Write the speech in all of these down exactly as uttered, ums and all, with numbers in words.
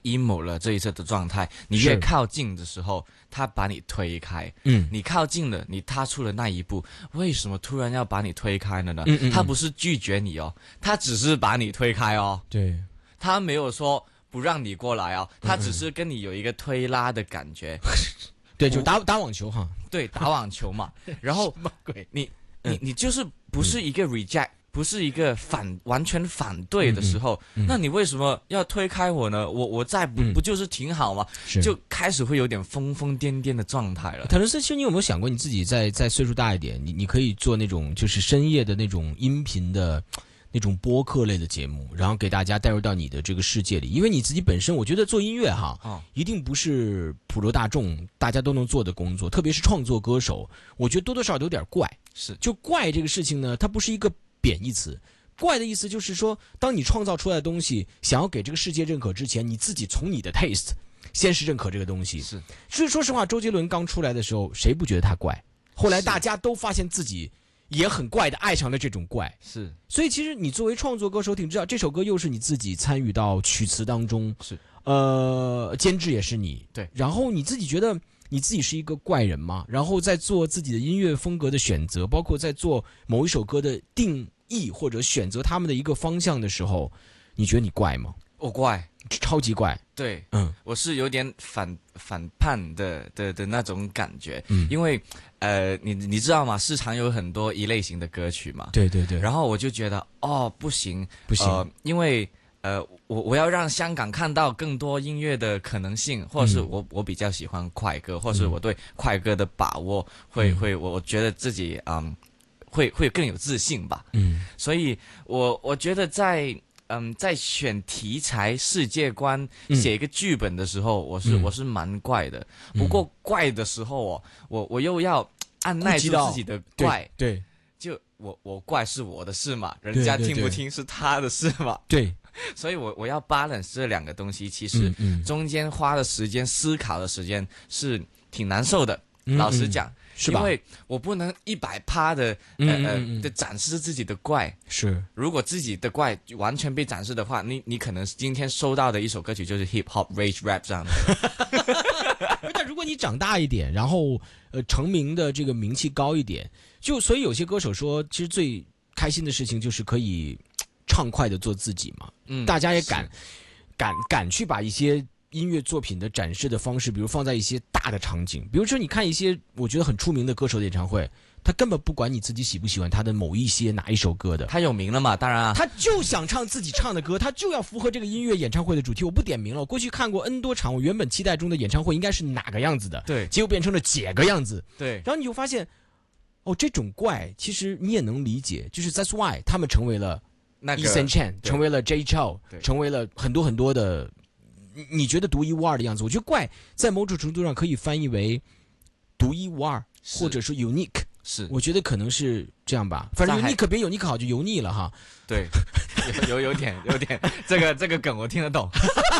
emo 了这一次的状态，你越靠近的时候，他把你推开。 嗯， 你靠近了，你踏出了那一步，为什么突然要把你推开了呢？ 嗯嗯嗯他不是拒绝你哦，他只是把你推开哦。 对， 他没有说不让你过来哦，他只是跟你有一个推拉的感觉。 对，就打打网球哈。 对，打网球嘛。然后你你你就是不是一个 reject。不是一个反完全反对的时候，嗯嗯嗯、那你为什么要推开我呢？我我在不、嗯、不就是挺好吗？就开始会有点疯疯癫癫的状态了。 可能是，其实你有没有想过，你自己在在岁数大一点，你你可以做那种就是深夜的那种音频的那种播客类的节目，然后给大家带入到你的这个世界里。因为你自己本身，我觉得做音乐哈，哦、一定不是普罗大众大家都能做的工作，特别是创作歌手，我觉得多多少少有点怪。 是， 就怪这个事情呢，它不是一个贬义词，怪的意思就是说，当你创造出来的东西想要给这个世界认可之前，你自己从你的 taste 先是认可这个东西。 是， 所以说实话，周杰伦刚出来的时候，谁不觉得他怪？后来大家都发现自己也很怪的爱上了这种怪。 是， 所以其实你作为创作歌手，挺知道这首歌又是你自己参与到曲词当中， 是， 呃，监制也是你， 对， 然后你自己觉得。你自己是一个怪人吗？然后在做自己的音乐风格的选择，包括在做某一首歌的定义或者选择他们的一个方向的时候，你觉得你怪吗？ 我怪， 超级怪。 对， 嗯， 我是有点反反叛的的的那种感觉， 嗯， 因为呃，你你知道吗？市场有很多一类型的歌曲嘛， 对对对。 然后我就觉得，哦，不行， 不行， 呃、因为。呃，我我要让香港看到更多音乐的可能性，或者是我、嗯、我比较喜欢快歌，或者是我对快歌的把握会、嗯、会，我我觉得自己嗯会会更有自信吧。 嗯， 所以我我觉得在嗯在选题材、世界观、写一个剧本的时候，我是、嗯、我是蛮怪的。不过怪的时候哦，我我又要按耐住自己的怪， 对。对就我我怪是我的事嘛，人家听不听是他的事嘛。 对，对对所以我我要 balance 这两个东西，其实中间花的时间、思考的时间是挺难受的。 嗯、 老实讲， 是因为我不能一百趴的呃呃的展示自己的怪。 是， 如果自己的怪完全被展示的话，你你可能今天收到的一首歌曲就是 hip hop rage rap 这样的。 但如果你长大一点，然后呃成名的这个名气高一点，就所以有些歌手说，其实最开心的事情就是可以畅快的做自己嘛。 嗯， 大家也敢敢敢去把一些音乐作品的展示的方式，比如放在一些大的场景，比如说你看一些我觉得很出名的歌手的演唱会。他根本不管你自己喜不喜欢他的某一些哪一首歌的， 他有名了嘛？当然啊， 他就想唱自己唱的歌，他就要符合这个音乐演唱会的主题。我不点名了，我过去看过 N 多场，我原本期待中的演唱会应该是哪个样子的， 对， 结果变成了几个样子， 对。 然后你就发现，哦，这种怪其实你也能理解，就是 That's why 他们成为了那个 Eason Chan， 成为了 Jay Chou， 成为了很多很多的，你觉得独一无二的样子。我觉得怪在某种程度上可以翻译为独一无二，或者是 unique。 是， 我觉得可能是这样吧。反正油腻可别油腻可好，就油腻了哈。 对，有有有点有点，这个这个梗我听得懂。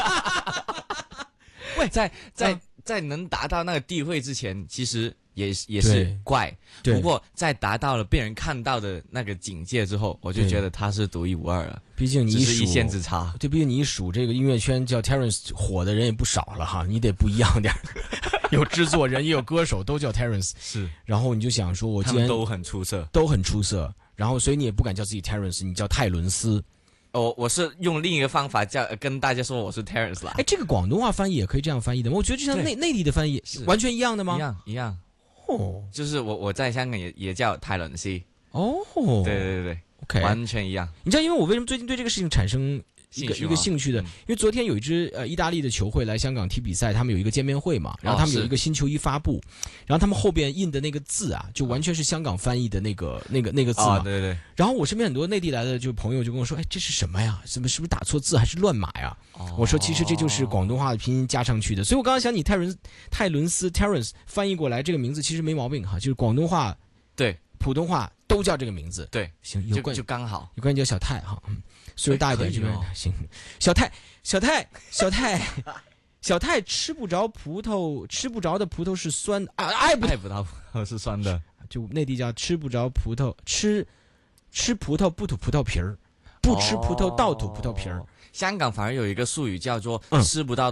喂，在在在能达到那个地位之前，其实也也是怪。不过在达到了被人看到的那个境界之后，我就觉得他是独一无二了。 毕竟你只是一线之差。 对，毕竟你一数这个音乐圈叫 Terence 火的人也不少了哈，你得不一样点。有制作人也有歌手都叫 Terence， 是， 然后你就想说，我既然都很出色， 都很出色，然后所以你也不敢叫自己 Terence， 你叫泰伦斯。 哦，我是用另一个方法叫跟大家说我是 Terence 啦。 哎，这个广东话翻译也可以这样翻译的吗？我觉得就像内内地的翻译完全一样的吗？ 一样一样。 哦， 就是我我在香港也也叫泰伦斯。 哦， 对对对 ，OK， 完全一样。 你知道，因为我为什么最近对这个事情产生一个一个兴趣的，因为昨天有一支呃意大利的球会来香港踢比赛，他们有一个见面会嘛，然后他们有一个新球衣发布，然后他们后边印的那个字啊，就完全是香港翻译的那个那个那个字嘛， 对对。 然后我身边很多内地来的就朋友就跟我说，哎，这是什么呀？什么是不是打错字还是乱码呀？我说其实这就是广东话的拼音加上去的，所以我刚刚想你泰伦泰伦斯 Terence 翻译过来这个名字其实没毛病哈，就是广东话对普通话都叫这个名字， 对， 行，有关就刚好， 有关叫小泰哈。岁数大一点就行。小泰，小泰，小泰，小泰吃不着葡萄，吃不着的葡萄是酸啊，爱不爱不到葡萄是酸的， 就内地叫吃不着葡萄，吃吃葡萄不吐葡萄皮儿，不吃葡萄倒吐葡萄皮儿。 香港反而有一个术语叫做吃不到